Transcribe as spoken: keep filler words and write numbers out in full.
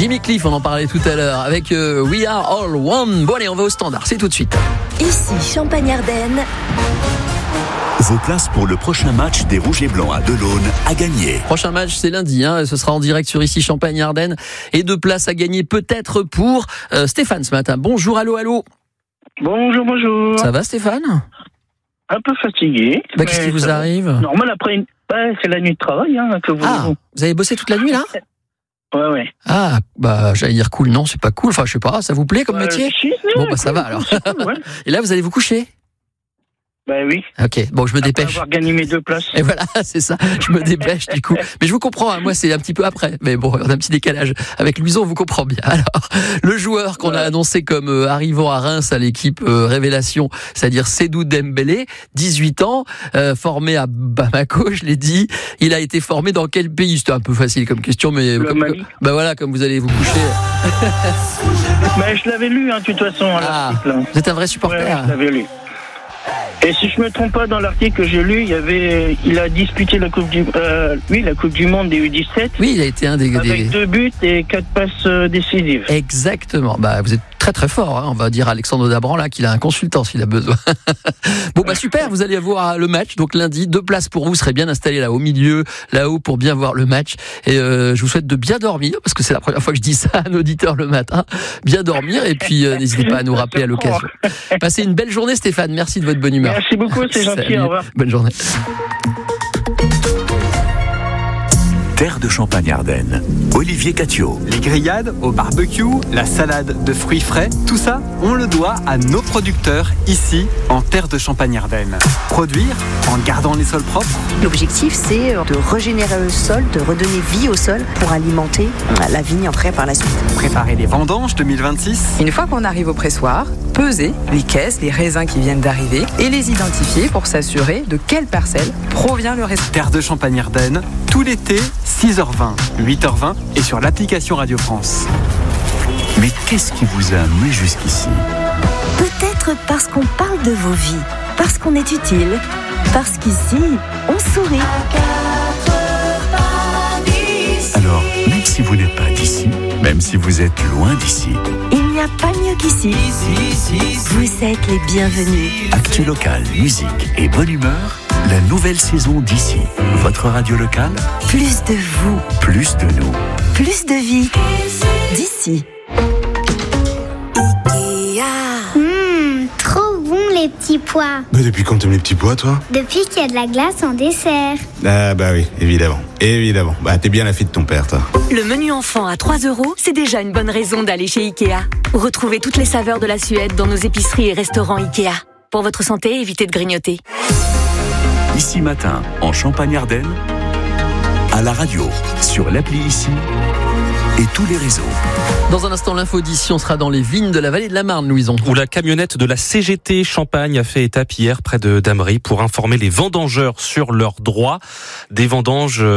Jimmy Cliff, on en parlait tout à l'heure, avec euh, We Are All One. Bon allez, on va au standard, c'est tout de suite. Ici Champagne-Ardenne. Vos places pour le prochain match des Rouges et Blancs à Delaune à gagner. Prochain match, c'est lundi, hein, ce sera en direct sur Ici Champagne-Ardenne. Et deux places à gagner peut-être pour euh, Stéphane ce matin. Bonjour, allô, allô. Bonjour, bonjour. Ça va Stéphane ? Un peu fatigué. Bah, qu'est-ce qui vous ça... arrive ? Normal, après, une... bah, c'est la nuit de travail. Hein, que vous... Ah, vous avez bossé toute la nuit là ? Ouais, ouais. Ah, bah j'allais dire cool, non, c'est pas cool. Enfin, je sais pas, ça vous plaît comme euh, métier ? si, Bon, ouais, bah ça cool, va alors. Cool, ouais. Et là, vous allez vous coucher ? Bah oui. Ok, bon, je me Après dépêche. avoir gagné mes deux places. Et voilà, c'est ça, je me dépêche du coup. Mais je vous comprends, hein, moi c'est un petit peu après. Mais bon, on a un petit décalage. Avec Louison, on vous comprend bien. Alors, le joueur qu'on a annoncé comme euh, arrivant à Reims à l'équipe euh, Révélation, c'est-à-dire Seydou Dembélé, dix-huit ans, euh, formé à Bamako, je l'ai dit. Il a été formé dans quel pays ? C'était un peu facile comme question, mais... Le comme, Mali. Bah voilà, comme vous allez vous coucher. Bah, je l'avais lu, hein, de toute façon, à Ah, l'article. Hein. vous êtes un vrai supporter. Ouais, je l'avais lu. Et si je me trompe pas, dans l'article que j'ai lu, il y avait, il a disputé la Coupe du, euh, oui, la Coupe du Monde des U dix-sept. Oui, il a été un des... des... Avec deux buts et quatre passes euh, décisives. Exactement. Bah, vous êtes très très fort. Hein. On va dire à Alexandre Dabran là qu'il a un consultant s'il a besoin. Bon bah super. Vous allez voir le match. Donc lundi, deux places pour vous. Serez bien installés là au milieu, là-haut pour bien voir le match. Et euh, je vous souhaite de bien dormir parce que c'est la première fois que je dis ça à un auditeur le matin. Bien dormir et puis euh, n'hésitez pas à nous rappeler à l'occasion. Passez une belle journée Stéphane. Merci de votre bonne humeur. Merci beaucoup. C'est gentil. Salut. Au revoir. Bonne journée. Terre de Champagne-Ardenne. Olivier Catio. Les grillades au barbecue, la salade de fruits frais, tout ça, on le doit à nos producteurs ici, en Terre de Champagne-Ardenne. Produire en gardant les sols propres. L'objectif, c'est de régénérer le sol, de redonner vie au sol pour alimenter la vigne après par la suite. Préparer les vendanges deux mille vingt-six. Une fois qu'on arrive au pressoir, peser les caisses, les raisins qui viennent d'arriver et les identifier pour s'assurer de quelle parcelle provient le raisin. Terre de Champagne-Ardenne, tout l'été, six heures vingt, huit heures vingt et sur l'application Radio France. Mais qu'est-ce qui vous a amené jusqu'ici ? Peut-être parce qu'on parle de vos vies, parce qu'on est utile, parce qu'ici, on sourit. Alors, même si vous n'êtes pas d'ici, même si vous êtes loin d'ici, Il n'y a pas mieux qu'ici. Vous êtes les bienvenus. actu local, musique et bonne humeur, la nouvelle saison d'ici. Votre radio locale, Plus de vous, plus de nous. plus de vie. D'ici. Hum, trop bon les petits pois. Mais depuis quand t'aimes les petits pois, toi ? Depuis qu'il y a de la glace en dessert. Ah bah oui, évidemment. Évidemment. Bah t'es bien la fille de ton père, toi. Le menu enfant à trois euros, c'est déjà une bonne raison d'aller chez Ikea. Retrouvez toutes les saveurs de la Suède dans nos épiceries et restaurants Ikea. Pour votre santé, évitez de grignoter. Ici matin, en Champagne-Ardenne, à la radio, sur l'appli Ici et tous les réseaux. Dans un instant, l'info d'ici, on sera dans les vignes de la vallée de la Marne, Louison. Où la camionnette de la C G T Champagne a fait étape hier près de Damery pour informer les vendangeurs sur leurs droits. Des vendanges